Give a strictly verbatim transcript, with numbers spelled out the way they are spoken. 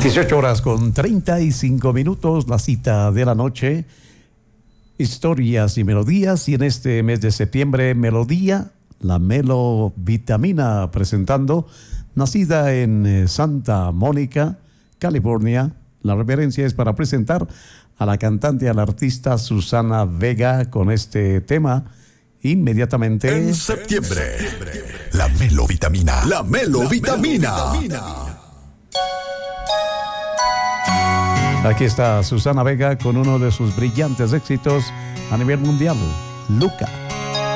dieciocho horas con treinta y cinco minutos, la cita de la noche, historias y melodías, y en este mes de septiembre, melodía, la Melo Vitamina, presentando, nacida en eh, Santa Mónica, California. La reverencia es para presentar a la cantante y a la artista Susana Vega con este tema. Inmediatamente en septiembre, la Melo Vitamina, la Melo Vitamina. Aquí está Susana Vega con uno de sus brillantes éxitos a nivel mundial, Luca.